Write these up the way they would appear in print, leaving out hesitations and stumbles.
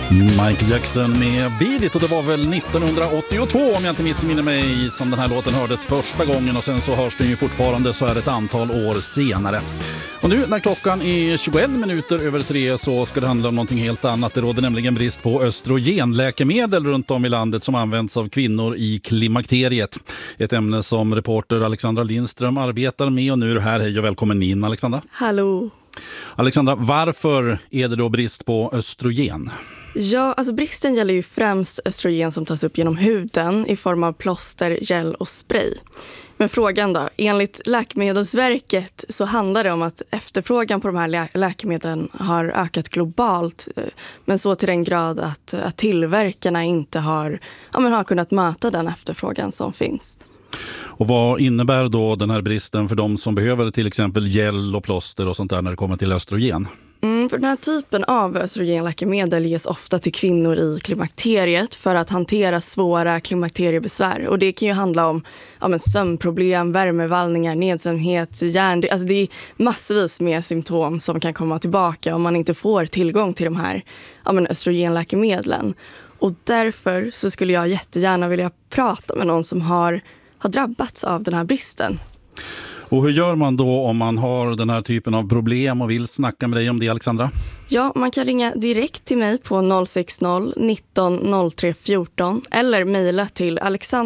Michael Jackson med Beat It, och det var väl 1982 om jag inte missminner mig som den här låten hördes första gången, och sen så hörs den ju fortfarande så här ett antal år senare. Och nu när klockan är 21 minuter över 3 så ska det handla om någonting helt annat. Det råder nämligen brist på östrogenläkemedel runt om i landet som används av kvinnor i klimakteriet. Ett ämne som reporter Alexandra Lindström arbetar med, och nu är du här. Hej och välkommen in, Alexandra. Hallå. Alexandra, varför är det då brist på östrogen? Ja, alltså bristen gäller ju främst östrogen som tas upp genom huden i form av plåster, gel och spray. Men frågan då, enligt Läkemedelsverket så handlar det om att efterfrågan på de här läkemedlen har ökat globalt, men så till den grad att tillverkarna inte har kunnat möta den efterfrågan som finns. Och vad innebär då den här bristen för de som behöver till exempel gel och plåster och sånt där när det kommer till östrogen? För den här typen av östrogenläkemedel ges ofta till kvinnor i klimakteriet för att hantera svåra klimakteriebesvär. Och det kan ju handla om sömnproblem, värmevallningar, nedstämdhet, alltså det är massvis med symptom som kan komma tillbaka om man inte får tillgång till de här östrogenläkemedlen. Och därför så skulle jag jättegärna vilja prata med någon som har drabbats av den här bristen. Och hur gör man då om man har den här typen av problem och vill snacka med dig om det, Alexandra? Ja, man kan ringa direkt till mig på 060 19 03 14 eller mejla till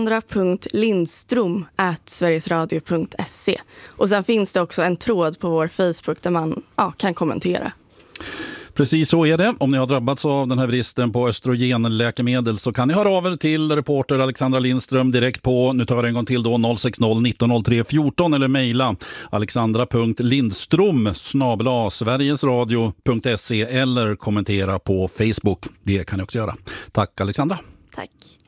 alexandra.lindstrom@sverigesradio.se. Och sen finns det också en tråd på vår Facebook där man kan kommentera. Precis så är det. Om ni har drabbats av den här bristen på östrogenläkemedel så kan ni höra av er till reporter Alexandra Lindström direkt på, nu tar jag en gång till då, 060 19 03 14 eller mejla alexandra.lindstrom@sverigesradio.se eller kommentera på Facebook. Det kan ni också göra. Tack, Alexandra. Tack.